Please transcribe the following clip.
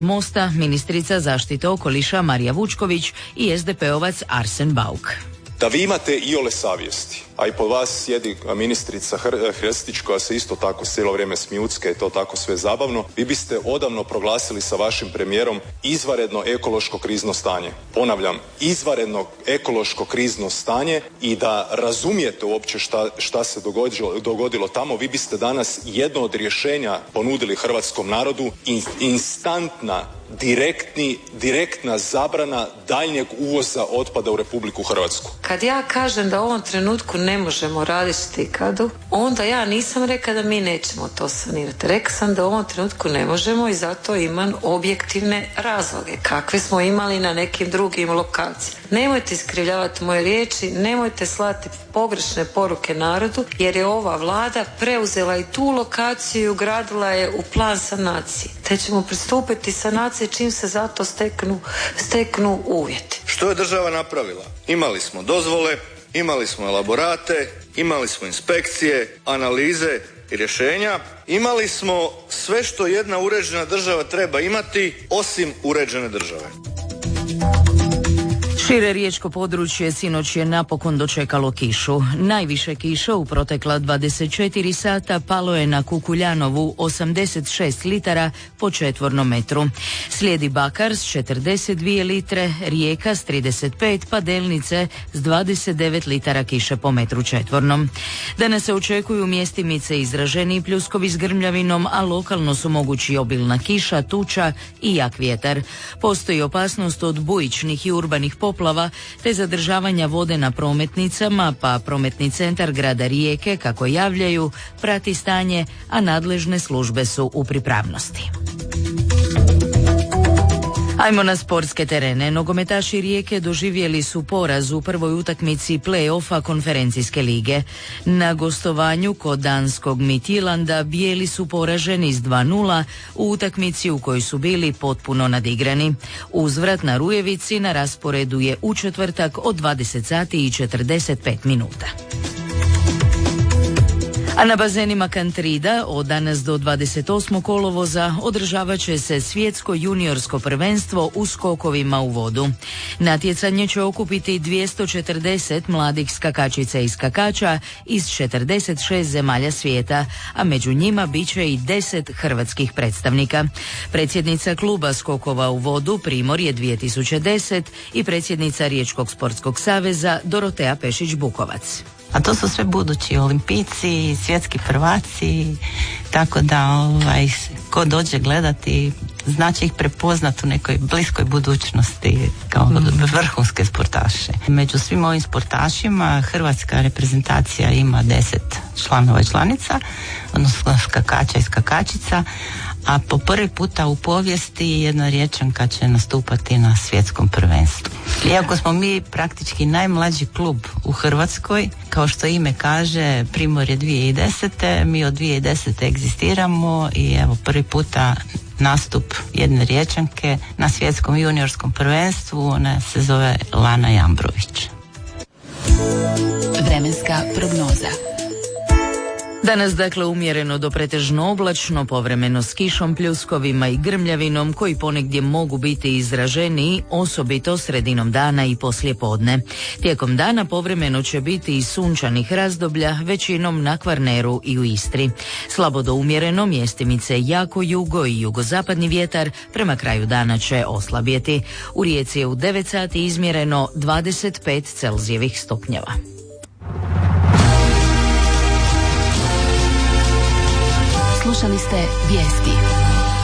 Mosta, ministrica zaštite okoliša Marija Vučković i SDP-ovac Arsen Bauk. Da vi imate iole savjesti, a i pod vas sjedi ministrica Hrstić koja se isto tako cijelo vrijeme smjucka i to tako sve zabavno, vi biste odavno proglasili sa vašim premijerom izvanredno ekološko krizno stanje. Ponavljam, izvanredno ekološko krizno stanje i da razumijete uopće šta se dogodilo tamo, vi biste danas jedno od rješenja ponudili hrvatskom narodu, instantna, direktna zabrana daljnjeg uvoza otpada u Republiku Hrvatsku. Kad ja kažem da u ovom trenutku ne možemo raditi štikadu, onda ja nisam rekla da mi nećemo to sanirati. Rekla sam da u ovom trenutku ne možemo i zato imam objektivne razloge, kakve smo imali na nekim drugim lokacijama. Nemojte iskrivljavati moje riječi, nemojte slati pogrešne poruke narodu, jer je ova vlada preuzela i tu lokaciju i ugradila je u plan sanacije. Te ćemo pristupiti sanaciji čim se za to steknu uvjeti. Što je država napravila? Imali smo dozvole, imali smo elaborate, imali smo inspekcije, analize i rješenja. Imali smo sve što jedna uređena država treba imati, osim uređene države. Šire riječko područje sinoć je napokon dočekalo kišu. Najviše kiša u protekla 24 sata palo je na Kukuljanovu 86 litara po četvornom metru. Slijedi Bakar s 42 litre, Rijeka s 35, pa Delnice s 29 litara kiše po metru četvornom. Danas se očekuju mjestimice izraženiji pljuskovi s grmljavinom, a lokalno su mogući obilna kiša, tuča i jak vjetar. Postoji opasnost od bujičnih i urbanih poplava te zadržavanja vode na prometnicama, pa Prometni centar grada Rijeke, kako javljaju, prati stanje, a nadležne službe su u pripravnosti. Ajmo na sportske terene. Nogometaši Rijeke doživjeli su poraz u prvoj utakmici play-offa konferencijske lige. Na gostovanju kod danskog Midtjylanda bijeli su poraženi s 2:0 u utakmici u kojoj su bili potpuno nadigrani. Uzvrat na Rujevici na rasporedu je u četvrtak od 20 sati i 45 minuta. A na bazenima Kantrida od danas do 28. kolovoza održavat će se svjetsko juniorsko prvenstvo u skokovima u vodu. Natjecanje će okupiti 240 mladih skakačica i skakača iz 46 zemalja svijeta, a među njima bit će i 10 hrvatskih predstavnika. Predsjednica kluba skokova u vodu Primorje 2010 i predsjednica Riječkog sportskog saveza Dorotea Pešić-Bukovac. A to su sve budući olimpijci, svjetski prvaci, tako da ko dođe gledati znači ih prepoznati u nekoj bliskoj budućnosti kao vrhunske sportaše. Među svim ovim sportašima hrvatska reprezentacija ima 10 članova i članica, odnosno skakača i skakačica, a po prvi puta u povijesti jedna Riječanka će nastupati na svjetskom prvenstvu. Iako smo mi praktički najmlađi klub u Hrvatskoj, kao što ime kaže, Primorje 2010. Mi od 2010. egzistiramo i evo prvi puta nastup jedne Riječanke na svjetskom juniorskom prvenstvu, ona se zove Lana Jambrović. Vremenska prognoza. Danas dakle umjereno do pretežno oblačno, povremeno s kišom, pljuskovima i grmljavinom koji ponegdje mogu biti izraženiji, osobito sredinom dana i poslijepodne. Tijekom dana povremeno će biti i sunčanih razdoblja, većinom na Kvarneru i u Istri. Slabo do umjereno, mjestimice jako jugo i jugozapadni vjetar prema kraju dana će oslabjeti. U Rijeci je u 9 sati izmjereno 25 Celzijevih stupnjeva. Slušali ste vijesti.